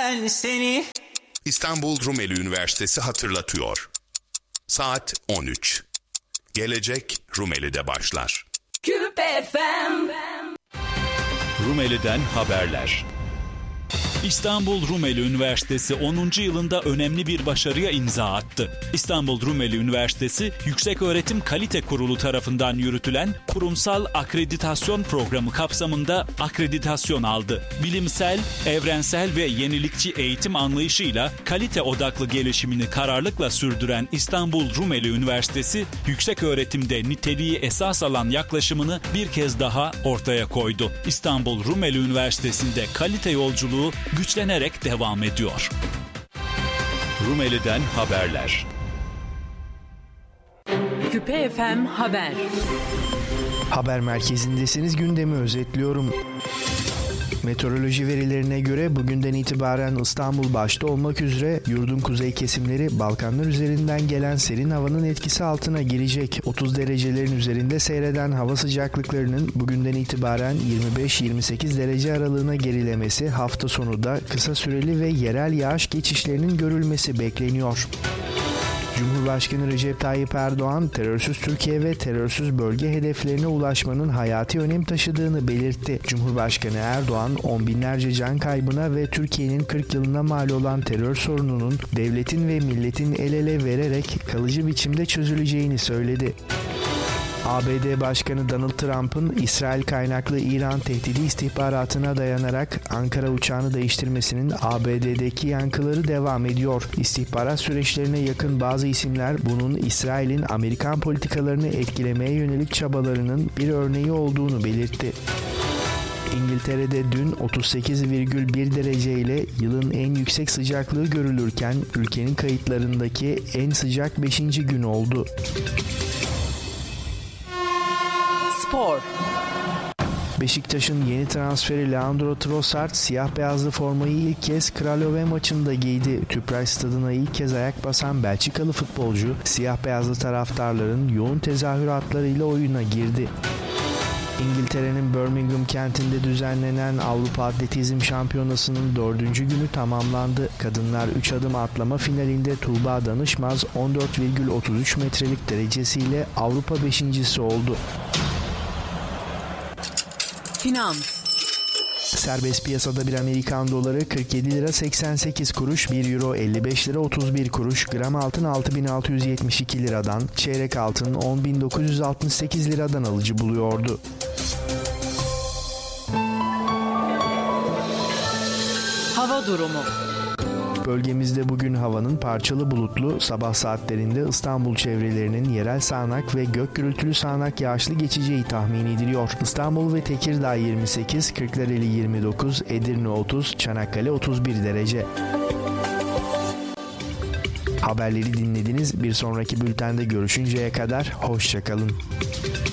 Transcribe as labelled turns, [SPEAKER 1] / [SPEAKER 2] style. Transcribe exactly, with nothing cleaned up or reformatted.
[SPEAKER 1] ben seni.
[SPEAKER 2] İstanbul Rumeli Üniversitesi hatırlatıyor. Saat on üç. Gelecek Rumeli'de başlar.
[SPEAKER 3] Küpe F M.
[SPEAKER 4] Rumeli'den haberler. İstanbul Rumeli Üniversitesi onuncu yılında önemli bir başarıya imza attı. İstanbul Rumeli Üniversitesi Yükseköğretim Kalite Kurulu tarafından yürütülen kurumsal akreditasyon programı kapsamında akreditasyon aldı. Bilimsel, evrensel ve yenilikçi eğitim anlayışıyla kalite odaklı gelişimini kararlılıkla sürdüren İstanbul Rumeli Üniversitesi, yükseköğretimde niteliği esas alan yaklaşımını bir kez daha ortaya koydu. İstanbul Rumeli Üniversitesi'nde kalite yolculuğu güçlenerek devam ediyor. Rumeli'den haberler.
[SPEAKER 3] Küpe F M Haber.
[SPEAKER 5] Haber merkezindesiniz, gündemi özetliyorum. Meteoroloji verilerine göre bugünden itibaren İstanbul başta olmak üzere yurdun kuzey kesimleri Balkanlar üzerinden gelen serin havanın etkisi altına girecek. otuz derecelerin üzerinde seyreden hava sıcaklıklarının bugünden itibaren yirmi beş yirmi sekiz derece aralığına gerilemesi, hafta sonu da kısa süreli ve yerel yağış geçişlerinin görülmesi bekleniyor. Cumhurbaşkanı Recep Tayyip Erdoğan, terörsüz Türkiye ve terörsüz bölge hedeflerine ulaşmanın hayati önem taşıdığını belirtti. Cumhurbaşkanı Erdoğan, on binlerce can kaybına ve Türkiye'nin kırk yılına mal olan terör sorununun devletin ve milletin el ele vererek kalıcı biçimde çözüleceğini söyledi. A B D Başkanı Donald Trump'ın İsrail kaynaklı İran tehdidi istihbaratına dayanarak Ankara uçağını değiştirmesinin A B D'deki yankıları devam ediyor. İstihbarat süreçlerine yakın bazı isimler bunun İsrail'in Amerikan politikalarını etkilemeye yönelik çabalarının bir örneği olduğunu belirtti. İngiltere'de dün otuz sekiz virgül bir derece ile yılın en yüksek sıcaklığı görülürken ülkenin kayıtlarındaki en sıcak beşinci gün oldu.
[SPEAKER 3] Spor.
[SPEAKER 5] Beşiktaş'ın yeni transferi Leandro Trossard siyah beyazlı formayı ilk kez Kralove maçında giydi. Tüpraş Stadı'na ilk kez ayak basan Belçikalı futbolcu siyah beyazlı taraftarların yoğun tezahüratlarıyla oyuna girdi. İngiltere'nin Birmingham kentinde düzenlenen Avrupa Atletizm Şampiyonası'nın dördüncü günü tamamlandı. Kadınlar üç adım atlama finalinde Tuğba Danışmaz on dört virgül otuz üç metrelik derecesiyle Avrupa beşincisi oldu.
[SPEAKER 3] Finans.
[SPEAKER 5] Serbest piyasada bir Amerikan doları kırk yedi lira seksen sekiz kuruş, bir euro elli beş lira otuz bir kuruş, gram altın altı bin altı yüz yetmiş iki liradan, çeyrek altın on bin dokuz yüz altmış sekiz liradan alıcı buluyordu.
[SPEAKER 3] Hava durumu.
[SPEAKER 5] Bölgemizde bugün havanın parçalı bulutlu, sabah saatlerinde İstanbul çevrelerinin yerel sağanak ve gök gürültülü sağanak yağışlı geçeceği tahmin ediliyor. İstanbul ve Tekirdağ yirmi sekiz, Kırklareli yirmi dokuz, Edirne otuz, Çanakkale otuz bir derece. Haberleri dinlediniz. Bir sonraki bültende görüşünceye kadar hoşça kalın.